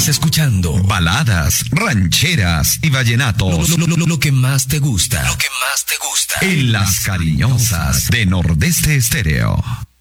Estás escuchando baladas, rancheras y vallenatos. Lo que más te gusta. En Las Cariñosas de Nordeste Estéreo.